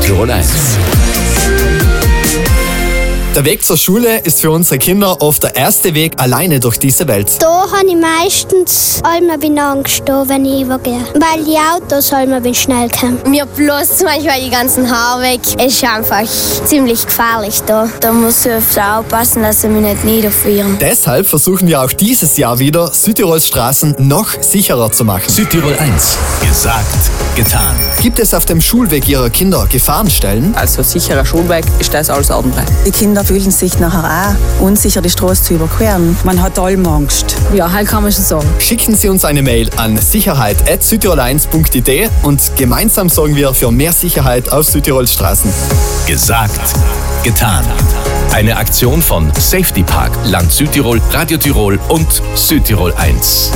Südtirol 1. Der Weg zur Schule ist für unsere Kinder oft der erste Weg alleine durch diese Welt. Da habe ich meistens einmal Angst, wenn ich übergehe. Weil die Autos einmal schnell kommen. Mir bloß manchmal die ganzen Haare weg. Es ist einfach ziemlich gefährlich da. Da muss ich öfter aufpassen, dass sie mich nicht niederfrieren. Deshalb versuchen wir auch dieses Jahr wieder, Südtirols Straßen noch sicherer zu machen. Südtirol 1. Gesagt, getan. Gibt es auf dem Schulweg Ihrer Kinder Gefahrenstellen? Also sicherer Schulweg ist das alles ordentlich. Die Kinder fühlen sich nachher auch unsicher, die Straße zu überqueren. Man hat allem Angst. Ja, halt kann man schon sagen. Schicken Sie uns eine Mail an sicherheit@südtirol1.de und gemeinsam sorgen wir für mehr Sicherheit auf Südtirols Straßen. Gesagt, getan. Eine Aktion von Safety Park, Land Südtirol, Radio Tirol und Südtirol 1.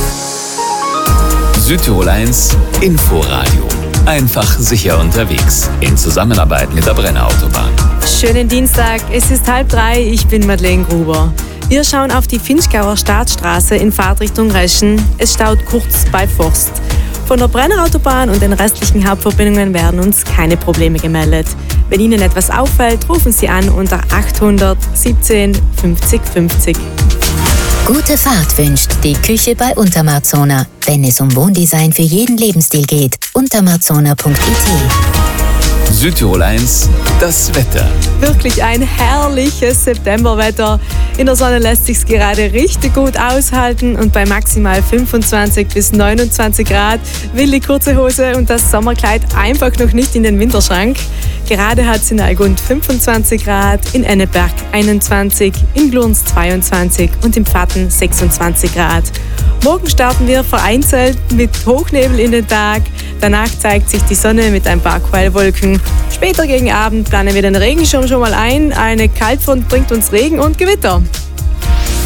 Südtirol 1 Inforadio. Einfach sicher unterwegs. In Zusammenarbeit mit der Brenner Autobahn. Schönen Dienstag, es ist 2:30, ich bin Madeleine Gruber. Wir schauen auf die Finchgauer Staatsstraße in Fahrtrichtung Reschen. Es staut kurz bei Forst. Von der Brenner Autobahn und den restlichen Hauptverbindungen werden uns keine Probleme gemeldet. Wenn Ihnen etwas auffällt, rufen Sie an unter 800 17 50 50. Gute Fahrt wünscht die Küche bei Untermarzona. Wenn es um Wohndesign für jeden Lebensstil geht, untermarzona.it. Südtirol 1, das Wetter. Wirklich ein herrliches Septemberwetter. In der Sonne lässt sich's gerade richtig gut aushalten und bei maximal 25 bis 29 Grad will die kurze Hose und das Sommerkleid einfach noch nicht in den Winterschrank. Gerade hat es in Allgund 25 Grad, in Enneberg 21, in Glurns 22 und im Pfatten 26 Grad. Morgen starten wir vereinzelt mit Hochnebel in den Tag. Danach zeigt sich die Sonne mit ein paar Quellwolken. Später gegen Abend planen wir den Regenschirm schon mal ein. Eine Kaltfront bringt uns Regen und Gewitter.